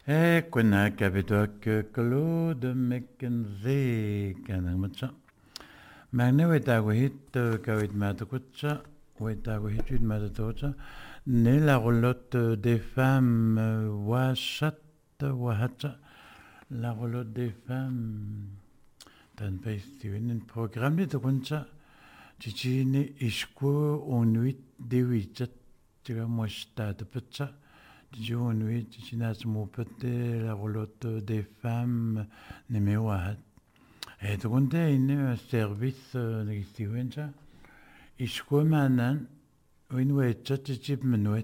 Kuna kapituak Claude Mackenzie kanangmatsa. Magne wetago hit kawit matakutsa, wetago hit wit matatotsa. Ne la roulotte des femmes washat wahatsa. La roulotte des femmes. Tan paistiwin en programme de takunsa. Chichini ishko onuit dewitat. Tiga mosta tapatsa. Jonuit, chinas mopete la roulotte des femmes nemewahat. Et donc un service negistiwencha. Ishko manan winwetcha chichip menuet.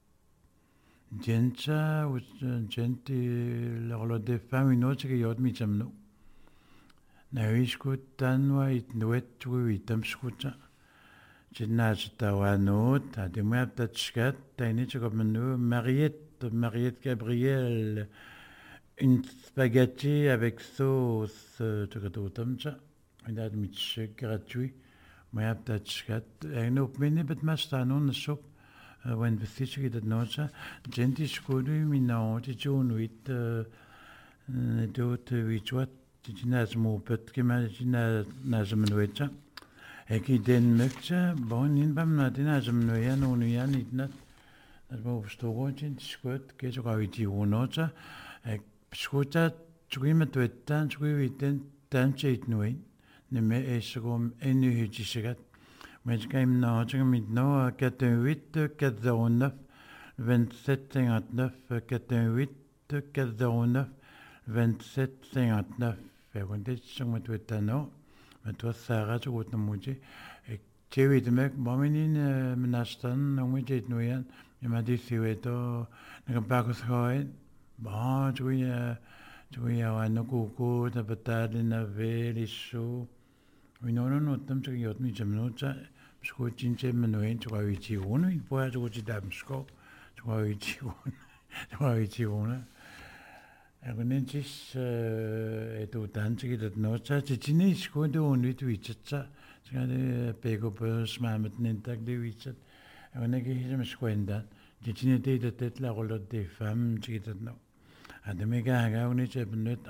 Jencha genti la roulotte des femmes inoche que yod michamno. Na ishko tanwa itnuet witam skucha. Chinas tawanot, ademais tatchkat, tainichko menu Mariette Gabriel, une spaghetti avec sauce tchatotamcha, une admitch gratuit, mais tatchkat, et nous meni bet mastanon shop, when the fish get at nocha, genti skulu minao, tichunuit, dot wichwat, tichinas mo pet kimajina nazamenwecha. Eki den mekcha, bon in bam natin azam noyan unuyan itnat. Dat mo verstoren, schut, kezo gawiti unocha. Ek schuta, tschui met wetan, tschui witen, tanche it noin. Ne me esgom enu hutjisegat. Met kaim na, tschui mit no, 408, 409, 2759, 408, 409, 2759. Fait qu'on dit, tschui met wetan no. Maar het was Sarah zo goed naar moedje. Ik weet het ook, maar mijn menastan, dan moet je het nu aan. Je moet die weet ook, dan kan pakken schaaien. Maar toen je aan de koeko, dat betaalde naar veel is zo. We noemen het dan zo, je had niet zo minuut. Schoot je niet minuut, zo weet je gewoon. Ik wou zo goed je daar schoot, zo weet je gewoon. Zo weet je gewoon. Agnes etutansi dat nocha chichini skodo unit wichatsa skade pego pers mamet nintak de wichat agnes hisem skwenda chichini de tet la roulotte des femmes chitat no ademega haga unit benut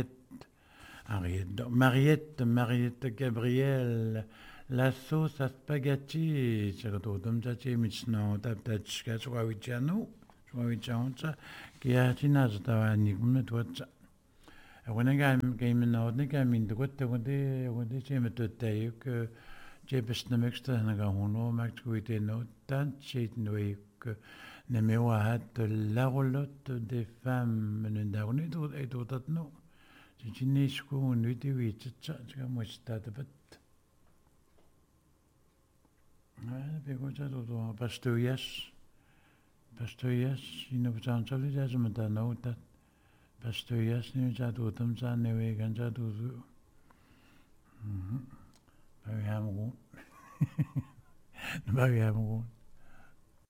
Mariette Gabriel la sauce à spaghetti chagato domcha michno taptachka swawichano swawichoncha kia chinas tawani kumna tuatsa. When I came in out, I mean the good when they came to take Jebus the mixture and I go home, Max with a note, that shade no Nemewa had the roulotte des femmes and down it would I do that no. Chichinisco and witty witch such a much that a bit. Because I don't know, Pastorias, you know, sounds of it as a matter that Pastorias knew that autumn sun away and that was very hammer. Very hammer.